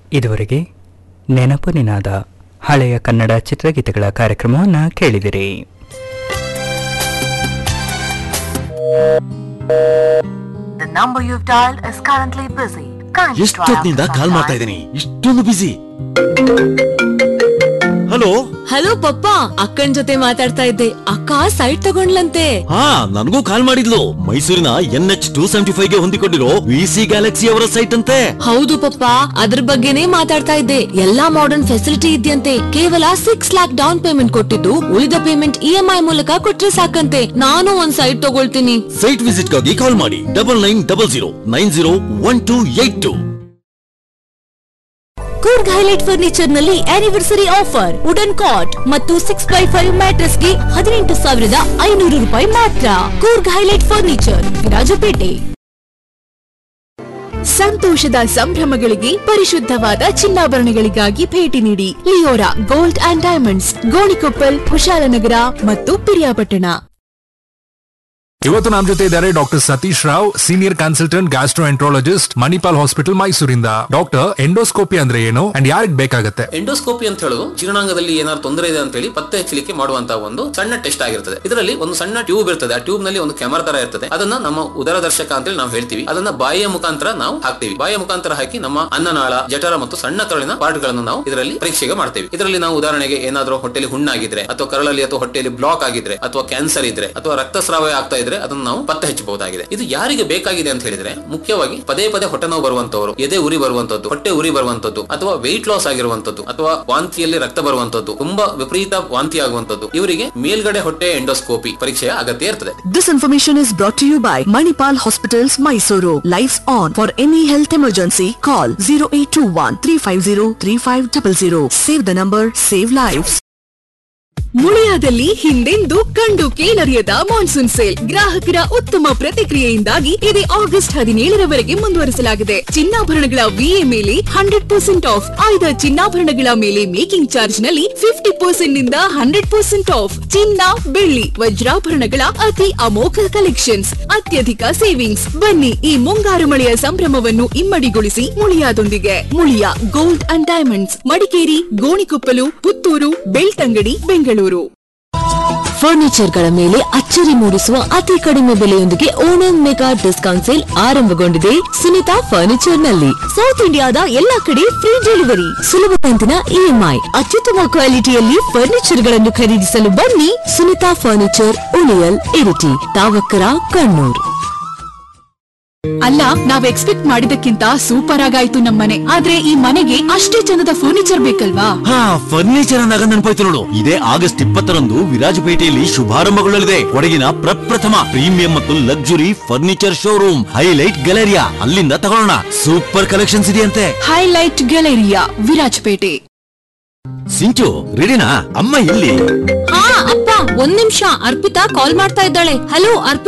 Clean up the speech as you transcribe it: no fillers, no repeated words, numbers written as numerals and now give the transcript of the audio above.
ಇದುವರೆಗೆ ನೆನಪು ನಿನಾದ ಹಳೆಯ ಕನ್ನಡ ಚಿತ್ರಗೀತೆಗಳ ಕಾರ್ಯಕ್ರಮವನ್ನು ಕೇಳಿದಿರಿ. The number you've dialed is currently busy. ಎಷ್ಟೊತ್ತಿನಿಂದ ಕಾಲ್ ಮಾಡ್ತಾ ಇದ್ದೀನಿ, ಇಷ್ಟೊಂದು ಬಿಸಿ. ಹಲೋ ಹಲೋ ಪಪ್ಪ, ಅಕ್ಕನ್ ಜೊತೆ ಮಾತಾಡ್ತಾ ಇದ್ದೆ. ಅಕ್ಕ ಸೈಟ್ ತಗೊಂಡ್ಲಂತೆ. ಹಾ, ನನಗೂ ಕಾಲ್ ಮಾಡಿದ್ಲು. ಮೈಸೂರಿನ NH275 ಗೆ ಹೊಂದಿಕೊಂಡಿರೋ VC ಗ್ಯಾಲಕ್ಸಿ ಅವರ ಸೈಟ್ ಅಂತೆ. ಹೌದು ಪಪ್ಪ, ಅದ್ರ ಬಗ್ಗೆನೇ ಮಾತಾಡ್ತಾ ಇದ್ದೆ. ಎಲ್ಲಾ ಮಾಡರ್ನ್ ಫೆಸಿಲಿಟಿ ಇದೆಯಂತೆ. ಕೇವಲ 6 lakhs ಡೌನ್ ಪೇಮೆಂಟ್ ಕೊಟ್ಟಿದ್ದು, ಉಳಿದ ಪೇಮೆಂಟ್ EMI ಮೂಲಕ ಕೊಟ್ರೆ ಸಾಕಂತೆ. ನಾನು ಒಂದ್ ಸೈಟ್ ತಗೊಳ್ತೀನಿ. ಸೈಟ್ ವಿಸಿಟ್ ಗಾಗಿ ಕಾಲ್ ಮಾಡಿ 9900901282. ಕೂರ್ಗ್ ಹೈಲೈಟ್ ಫರ್ನಿಚರ್ ನಲ್ಲಿ ಆನಿವರ್ಸರಿ ಆಫರ್. ವುಡನ್ ಕಾಟ್ ಮತ್ತು 6x5 ಮ್ಯಾಟ್ರೆಸ್ ಗೆ 18,500 ರೂಪಾಯಿ ಮಾತ್ರ. Coorg highlight furniture, Virajpet. ಸಂತೋಷದ ಸಂಭ್ರಮಗಳಿಗೆ ಪರಿಶುದ್ಧವಾದ ಚಿನ್ನಾಭರಣಗಳಿಗಾಗಿ ಭೇಟಿ ನೀಡಿ Leora gold and diamonds, Gonikoppal, Kushalnagar ಮತ್ತು ಪಿರಿಯಾಪಟ್ಟಣ. ಇವತ್ತು ನಮ್ಮ ಜೊತೆ ಇದ್ದಾರೆ doctor Satish Rao, senior consultant gastroenterologist, Manipal hospital ಮೈಸೂರಿಂದ. ಡಾಕ್ಟರ್, ಎಂಡೋಸ್ಕೋಪಿ ಅಂದ್ರೆ ಏನು ಅಂಡ್ ಯಾರಿಗೆ ಬೇಕಾಗುತ್ತೆ? ಎಂಡೋಸ್ಕೋಪಿ ಅಂತ ಹೇಳೋದು ಜೀರ್ಣಾಂಗದಲ್ಲಿ ಏನಾದ್ರು ತೊಂದರೆ ಇದೆ ಅಂತ ಹೇಳಿ ಪತ್ತೆ ಹಚ್ಚಲಿಕ್ಕೆ ಮಾಡುವಂತಹ ಒಂದು ಸಣ್ಣ ಟೆಸ್ಟ್ ಆಗಿರ್ತದೆ. ಇದರಲ್ಲಿ ಒಂದು ಸಣ್ಣ ಟ್ಯೂಬ್ ಇರ್ತದೆ. ಆ ಟ್ಯೂಬ್ ನಲ್ಲಿ ಒಂದು ಕ್ಯಾಮರಾ ತರ ಇರ್ತದೆ. ಅದನ್ನ ನಮ್ಮ ಉದರದರ್ಶಕ ಅಂತ ಹೇಳಿ ನಾವು ಹೇಳ್ತೀವಿ. ಅದನ್ನ ಬಾಯಿಯ ಮುಖಾಂತರ ನಾವು ಹಾಕ್ತೀವಿ. ಬಾಯಿಯ ಮುಖಾಂತರ ಹಾಕಿ ನಮ್ಮ ಅನ್ನನಾಳ, ಜಠರ ಮತ್ತು ಸಣ್ಣ ಕರುಳಿನ ಪಾರ್ಟ್ ಗಳನ್ನು ನಾವು ಇದರಲ್ಲಿ ಪರೀಕ್ಷೆಗೆ ಮಾಡ್ತೇವೆ. ಇದರಲ್ಲಿ ನಾವು ಉದಾಹರಣೆಗೆ ಏನಾದ್ರೂ ಹೊಟ್ಟೆಲಿ ಹುಣ್ಣಾಗಿದ್ರೆ, ಅಥವಾ ಕರಳಲ್ಲಿ ಅಥವಾ ಹೊಟ್ಟೆಯಲ್ಲಿ ಬ್ಲಾಕ್ ಆಗಿದ್ರೆ, ಅಥವಾ ಕ್ಯಾನ್ಸರ್ ಇದ್ರೆ, ಅಥವಾ ರಕ್ತಸ್ರಾವ ಆಗ್ತಾ ಇದ್ರೆ ಅದನ್ನು ನಾವು ಪತ್ತೆ ಹಚ್ಚಬಹುದಾಗಿದೆ. ಇದು ಯಾರಿಗೆ ಬೇಕಾಗಿದೆ ಅಂತ ಹೇಳಿದ್ರೆ, ಮುಖ್ಯವಾಗಿ ಪದೇ ಪದೇ ಹೊಟ್ಟೆ ನೋವು ಬರುವಂತವರು, ಎದೆ ಉರಿ ಬರುವಂತದ್ದು, ಹೊಟ್ಟೆ ಉರಿ ಬರುವಂತದ್ದು, ಅಥವಾ ವೆಯ್ಟ್ ಲಾಸ್ ಆಗಿರುವಂತದ್ದು, ಅಥವಾ ವಾಂತಿಯಲ್ಲಿ ರಕ್ತ ಬರುವಂತದ್ದು, ತುಂಬಾ ವಿಪರೀತ ವಾಂತಿ ಆಗುವಂತದ್ದು, ಇವರಿಗೆ ಮೇಲ್ಗಡೆ ಹೊಟ್ಟೆ ಎಂಡೋಸ್ಕೋಪಿ ಪರೀಕ್ಷೆಯ ಅಗತ್ಯ ಇರ್ತದೆ. This information is brought to you by Manipal Hospitals, Mysuru. Lights on. For any health emergency, call 0821 350 3500. Save the number, save lives. ಮುಳಿಯಾದಲ್ಲಿ ಹಿಂದೆಂದೂ ಕಂಡು ಕೇಳರಿಯದ ಮಾನ್ಸೂನ್ ಸೇಲ್. ಗ್ರಾಹಕರ ಉತ್ತಮ ಪ್ರತಿಕ್ರಿಯೆಯಿಂದಾಗಿ ಇದು ಆಗಸ್ಟ್ 17ರವರೆಗೆ ಮುಂದುವರಿಸಲಾಗಿದೆ. ಚಿನ್ನಾಭರಣಗಳ ವಿಎ ಮೇಲೆ 100% ಆಫ್. ಆಯ್ದ ಚಿನ್ನಾಭರಣಗಳ ಮೇಲೆ ಮೇಕಿಂಗ್ ಚಾರ್ಜ್ ನಲ್ಲಿ 50% ನಿಂದ 100% ಆಫ್. ಚಿನ್ನ, ಬೆಳ್ಳಿ, ವಜ್ರಾಭರಣಗಳ ಅತಿ ಅಮೋಘ ಕಲೆಕ್ಷನ್ಸ್, ಅತ್ಯಧಿಕ ಸೇವಿಂಗ್ಸ್. ಬನ್ನಿ, ಈ ಮುಂಗಾರು ಮಳೆಯ ಸಂಭ್ರಮವನ್ನು ಇಮ್ಮಡಿಗೊಳಿಸಿ ಮುಳಿಯಾದೊಂದಿಗೆ. Muliya gold and diamonds, Madikeri, Gonikoppal, Puttur, Belthangady, Bengaluru. ಫರ್ನಿಚರ್ಗಳ ಮೇಲೆ ಅಚ್ಚರಿ ಮೂಡಿಸುವ ಅತಿ ಕಡಿಮೆ ಬೆಲೆಯೊಂದಿಗೆ ಓಣಂ ಮೆಗಾ ಡಿಸ್ಕೌಂಟ್ ಸೇಲ್ ಆರಂಭಗೊಂಡಿದೆ ಸುನಿತಾ ಫರ್ನಿಚರ್ ನಲ್ಲಿ. ಸೌತ್ ಇಂಡಿಯಾದ ಎಲ್ಲಾ ಕಡೆ ಫ್ರೀ ಡೆಲಿವರಿ, ಸುಲಭ ಕಂತಿನ EMI. ಅತ್ಯುತ್ತಮ ಕ್ವಾಲಿಟಿಯಲ್ಲಿ ಫರ್ನಿಚರ್ ಗಳನ್ನು ಖರೀದಿಸಲು ಬನ್ನಿ. ಸುನಿತಾ ಫರ್ನಿಚರ್, ಉಳಿಯಲ್, ಇರಿಟಿ, ತಾವಕ್ಕರ, ಕಣ್ಣೂರ್. ಅಲ್ಲ, ನಾವ್ ಎಕ್ಸ್ಪೆಕ್ಟ್ ಮಾಡಿದಕ್ಕಿಂತ ಸೂಪರ್ ಆಗಾಯ್ತು ನಮ್ಮನೆ. ಆದ್ರೆ ಈ ಮನೆಗೆ ಅಷ್ಟೇ ಚಂದದ ಫರ್ನಿಚರ್ ಬೇಕಲ್ವಾ? ಹಾ, ಫರ್ನಿಚರ್ ಅಂದಾಗ ನೆನಪಾಯ್ತು ನೋಡು. ಇದೇ ಆಗಸ್ಟ್ 20ರಂದು ವಿರಾಜಪೇಟೆಯಲ್ಲಿ ಶುಭಾರಂಭಗೊಳ್ಳಲಿದೆ ಕೊಡಗಿನ ಪ್ರಪ್ರಥಮ ಪ್ರೀಮಿಯಂ ಮತ್ತು luxury furniture showroom highlight Galleria. ಅಲ್ಲಿಂದ ತಗೊಳ್ಳೋಣ. ಸೂಪರ್ ಕಲೆಕ್ಷನ್ಸ್ ಇದೆಯಂತೆ. Highlight Galleria, Virajpet. ಸಿಂಚು, ರೆಡಿನಾ? ಅಮ್ಮ ಎಲ್ಲಿ? ಹಾ ಅಪ್ಪ, ಒಂದ್ ನಿಮಿಷ. ಅರ್ಪಿತಾ ಕಾಲ್ ಮಾಡ್ತಾ ಇದ್ದಾಳೆ. ಹಲೋ ಅರ್ಪಿತಾ.